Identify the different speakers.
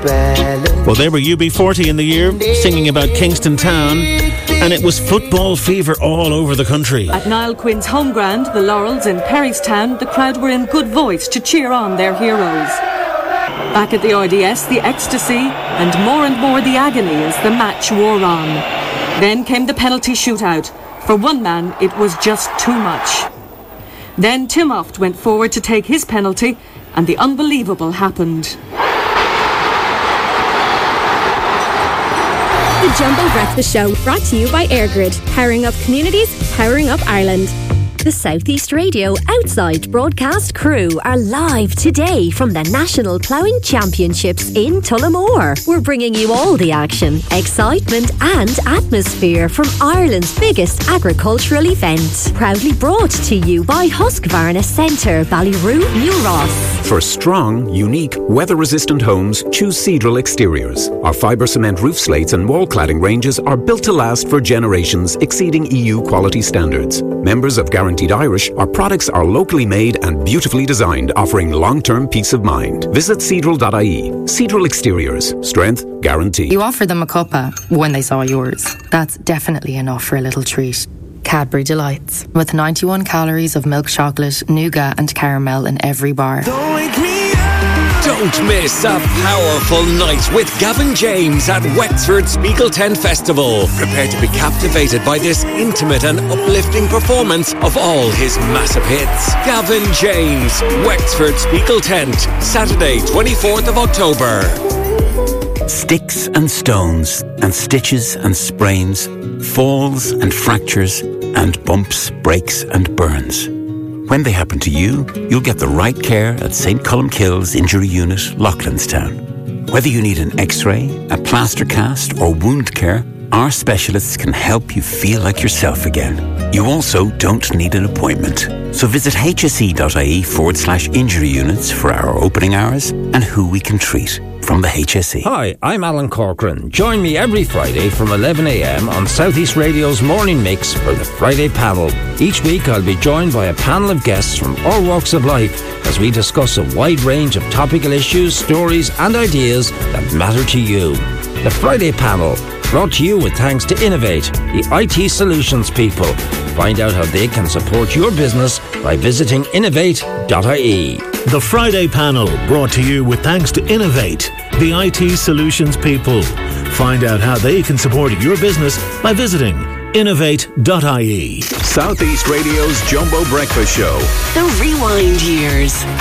Speaker 1: Well, they were UB40 in the year, singing about Kingston Town, and it was football fever all over the country.
Speaker 2: At Niall Quinn's home ground, the Laurels in Perrystown, the crowd were in good voice to cheer on their heroes. Back at the RDS, the ecstasy and more the agony as the match wore on. Then came the penalty shootout. For one man, it was just too much. Then Tim Oft went forward to take his penalty, and the unbelievable happened.
Speaker 3: The Jumbo Breakfast Show, brought to you by AirGrid. Powering up communities, powering up Ireland. The South East Radio Outside broadcast crew are live today from the National Ploughing Championships in Tullamore. We're bringing you all the action, excitement and atmosphere from Ireland's biggest agricultural event. Proudly brought to you by Husqvarna Centre, Ballyroo, New Ross.
Speaker 4: For strong, unique, weather-resistant homes, choose Seadrill Exteriors. Our fibre cement roof slates and wall cladding ranges are built to last for generations, exceeding EU quality standards. Members of Guaranteed Irish, our products are locally made and beautifully designed, offering long-term peace of mind. Visit Seadrill.ie. Seadrill Exteriors. Strength guaranteed.
Speaker 5: You offered them a cuppa when they saw yours. That's definitely enough for a little treat. Cadbury Delights. With 91 calories of milk chocolate, nougat and caramel in every bar.
Speaker 6: Don't miss a powerful night with Gavin James at Wexford Spiegel Tent Festival. Prepare to be captivated by this intimate and uplifting performance of all his massive hits. Gavin James, Wexford Spiegel Tent, Saturday 24th of October.
Speaker 7: Sticks and stones and stitches and sprains, falls and fractures and bumps, breaks and burns. When they happen to you, you'll get the right care at St. Columkille's Injury Unit, Loughlinstown. Whether you need an X-ray, a plaster cast or wound care, our specialists can help you feel like yourself again. You also don't need an appointment. So visit hse.ie/injury units for our opening hours and who we can treat. From the HSE.
Speaker 8: Hi, I'm Alan Corcoran. Join me every Friday from 11 a.m. on South East Radio's Morning Mix for the Friday Panel. Each week I'll be joined by a panel of guests from all walks of life as we discuss a wide range of topical issues, stories and ideas that matter to you. The Friday Panel, brought to you with thanks to Innovate, the IT solutions people. Find out how they can support your business by visiting innovate.ie.
Speaker 1: The Friday Panel, brought to you with thanks to Innovate, the IT solutions people. Find out how they can support your business by visiting innovate.ie.
Speaker 4: South East Radio's Jumbo Breakfast Show.
Speaker 9: The Rewind Years.